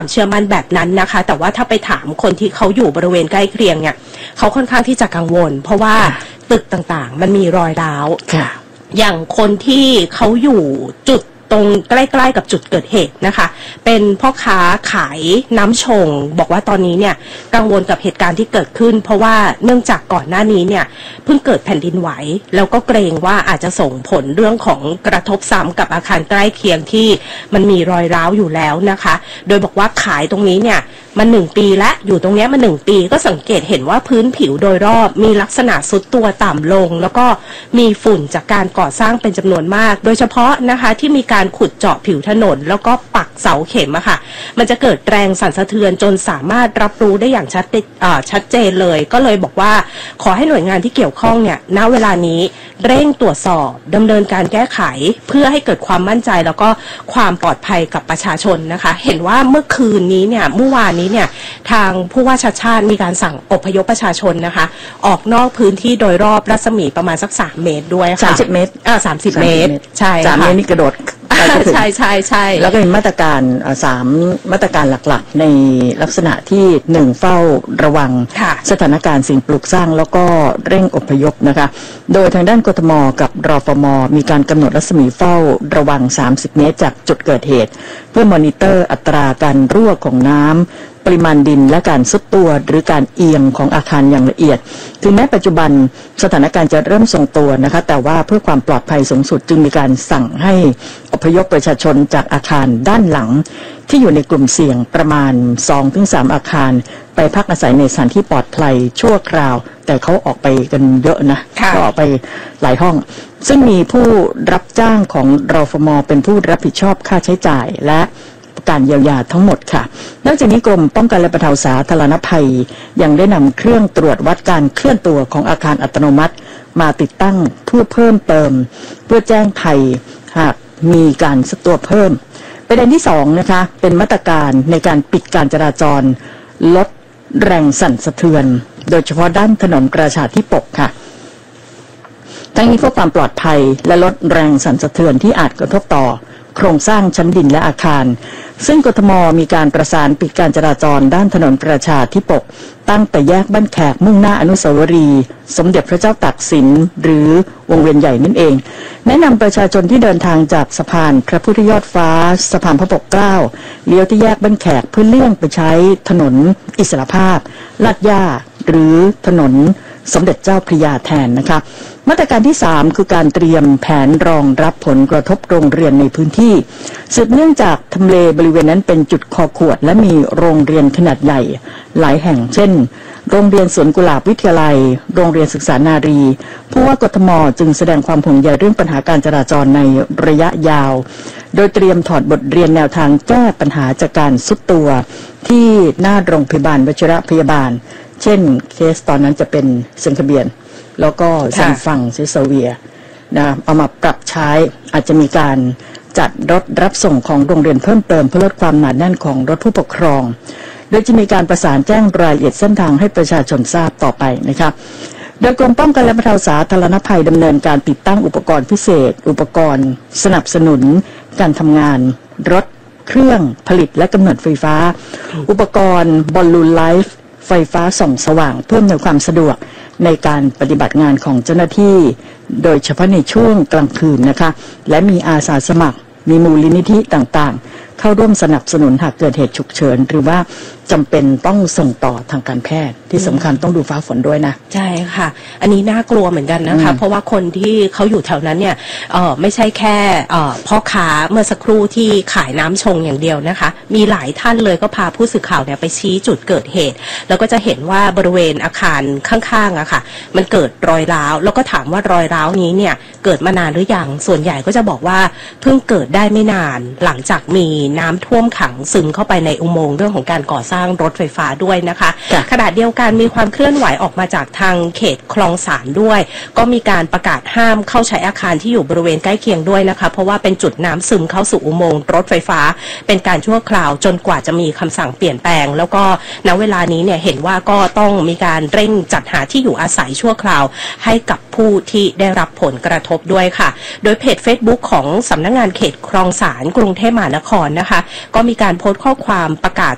เชื่อมั่นแบบนั้นนะคะแต่ว่าถ้าไปถามคนที่เขาอยู่บริเวณใกล้เคียงเนี่ยเขาค่อนข้างที่จะกังวลเพราะว่าตึกต่างๆมันมีรอยร้าวอย่างคนที่เขาอยู่จุดตรงใกล้ๆกับจุดเกิดเหตุนะคะเป็นพ่อค้าขายน้ำชงบอกว่าตอนนี้เนี่ยกังวลกับเหตุการณ์ที่เกิดขึ้นเพราะว่าเนื่องจากก่อนหน้านี้เนี่ยเพิ่งเกิดแผ่นดินไหวแล้วก็เกรงว่าอาจจะส่งผลเรื่องของกระทบซ้ำกับอาคารใกล้เคียงที่มันมีรอยร้าวอยู่แล้วนะคะโดยบอกว่าขายตรงนี้เนี่ยมัน1 ปีและอยู่ตรงนี้มา1 ปีก็สังเกตเห็นว่าพื้นผิวโดยรอบมีลักษณะทรุดตัวต่ำลงแล้วก็มีฝุ่นจากการก่อสร้างเป็นจำนวนมากโดยเฉพาะนะคะที่มีการขุดเจาะผิวถนนแล้วก็ปักเสาเข็มอะค่ะมันจะเกิดแรงสั่นสะเทือนจนสามารถรับรู้ได้อย่างชัดเจนเลยก็เลยบอกว่าขอให้หน่วยงานที่เกี่ยวข้องเนี่ยณเวลานี้เร่งตรวจสอบดำเนินการแก้ไขเพื่อให้เกิดความมั่นใจแล้วก็ความปลอดภัยกับประชาชนนะคะเห็นว่าเมื่อคืนนี้เนี่ยเมื่อวานนี้เนี่ยทางผู้ว่าชัชชาติมีการสั่งอพยพประชาชนนะคะออกนอกพื้นที่โดยรอบรัศมีประมาณสัก3 เมตรด้วยค่ะ 30 เมตร 30 เมตรใช่ 3 เมตรนี่กระโดดใช่แล้วก็เป็นมาตรการ3 มาตรการหลักๆในลักษณะที่1เฝ้าระวังสถานการณ์สิ่งปลูกสร้างแล้วก็เร่งอพยพนะคะโดยทางด้านกทมกับรฟมมีการกำหนดรัศมีเฝ้าระวัง30 เมตรจากจุดเกิดเหตุเพื่อมอนิเตอร์อัตราการรั่วของน้ำปริมาณดินและการซุดตัวหรือการเอียงของอาคารอย่างละเอียดถึงแม้ปัจจุบันสถานการณ์จะเริ่มทรงตัวนะคะแต่ว่าเพื่อความปลอดภัยสูงสุดจึงมีการสั่งให้อพยพประชาชนจากอาคารด้านหลังที่อยู่ในกลุ่มเสี่ยงประมาณ 2-3 อาคารไปพักอาศัยในสถานที่ปลอดภัยชั่วคราวแต่เขาออกไปกันเยอะนะก็ออกไปหลายห้องซึ่งมีผู้รับจ้างของรฟมเป็นผู้รับผิดชอบค่าใช้จ่ายและการเยียวยาทั้งหมดค่ะนอกจากนี้กรมป้องกันและบรรเทาสาธารณภัยยังได้นำเครื่องตรวจวัดการเคลื่อนตัวของอาคารอัตโนมัติมาติดตั้งเพื่อเพิ่มเติมเพื่อแจ้งภัยหากมีการซุดตัวเพิ่มประเด็นที่2นะคะเป็นมาตรการในการปิดการจราจรลดแรงสั่นสะเทือนโดยเฉพาะด้านถนนประชาธิปกค่ะทั้งนี้เพื่อความปลอดภัยและลดแรงสั่นสะเทือนที่อาจกระทบต่อโครงสร้างชั้นดินและอาคารซึ่งกทมมีการประสานปิดการจราจรด้านถนนประชาธิปกตั้งแต่แยกบ้านแขกมุ่งหน้าอนุสาวรีย์สมเด็จพระเจ้าตากสินหรือวงเวียนใหญ่นั่นเองแนะนำประชาชนที่เดินทางจากสะพานพระพุทธยอดฟ้าสะพานพระปกเกล้าเลี้ยวที่แยกบ้านแขกเพื่อเลี่ยงไปใช้ถนนอิสรภาพลาดย่าหรือถนนสมเด็จเจ้าพระยาแทนนะคะมาตรการที่3คือการเตรียมแผนรองรับผลกระทบโรงเรียนในพื้นที่สืบเนื่องจากทำเลบริเวณนั้นเป็นจุดคอขวดและมีโรงเรียนขนาดใหญ่หลายแห่งเช่นโรงเรียนสวนกุหลาบวิทยาลัยโรงเรียนศึกษานารีผู้ว่ากทมจึงแสดงความห่วงใยเรื่องปัญหาการจราจรในระยะยาวโดยเตรียมถอดบทเรียนแนวทางแก้ปัญหาจากการซุดตัวที่หน้าโรงพยาบาลวชิรพยาบาลเช่นเคสตอนนั้นจะเป็นเซนคาเบียนแล้วก็ซันฟังซิสเวียนะเอามาปรับใช้อาจจะมีการจัดรถรับส่งของโรงเรียนเพิ่มเติมเพื่อลดความหนาแน่นของรถผู้ปกครองโดยจะมีการประสานแจ้งรายละเอียดเส้นทางให้ประชาชนทราบต่อไปนะครับโดยกรมป้องกันและบรรเทาสาธารณภัยดำเนินการติดตั้งอุปกรณ์พิเศษอุปกรณ์สนับสนุนการทำงานรถเครื่องผลิตและกำเนิดไฟฟ้าอุปกรณ์บอลลูนไลฟ์ไฟฟ้าส่องสว่างเพิ่มในความสะดวกในการปฏิบัติงานของเจ้าหน้าที่โดยเฉพาะในช่วงกลางคืนนะคะและมีอาสาสมัครมีมูลนิธิต่างๆเข้าร่วมสนับสนุนหากเกิดเหตุฉุกเฉินหรือว่าจำเป็นต้องส่งต่อทางการแพทย์ที่สำคัญต้องดูฟ้าฝนด้วยนะใช่ค่ะอันนี้น่ากลัวเหมือนกันนะคะเพราะว่าคนที่เขาอยู่แถวนั้นเนี่ยไม่ใช่แค่พ่อค้าเมื่อสักครู่ที่ขายน้ำชงอย่างเดียวนะคะมีหลายท่านเลยก็พาผู้สื่อข่าวเนี่ยไปชี้จุดเกิดเหตุแล้วก็จะเห็นว่าบริเวณอาคารข้างๆอะค่ะมันเกิดรอยร้าวแล้วก็ถามว่ารอยร้าวนี้เนี่ยเกิดมานานหรือยังส่วนใหญ่ก็จะบอกว่าเพิ่งเกิดได้ไม่นานหลังจากมีน้ำท่วมขังซึมเข้าไปในอุโมงค์เรื่องของการก่อสร้างรถไฟฟ้าด้วยนะคะขณะเดียวกันมีความเคลื่อนไหวออกมาจากทางเขตคลองสานด้วยก็มีการประกาศห้ามเข้าใช้อาคารที่อยู่บริเวณใกล้เคียงด้วยนะคะเพราะว่าเป็นจุดน้ำซึมเข้าสู่อุโมงค์รถไฟฟ้าเป็นการชั่วคราวจนกว่าจะมีคำสั่งเปลี่ยนแปลงแล้วก็ณเวลานี้เนี่ยเห็นว่าก็ต้องมีการเร่งจัดหาที่อยู่อาศัยชั่วคราวให้กับผู้ที่ได้รับผลกระทบด้วยค่ะโดยเพจ Facebook ของสำนักงานเขตคลองสานกรุงเทพมหานครนะคะก็มีการโพสต์ข้อความประกาศ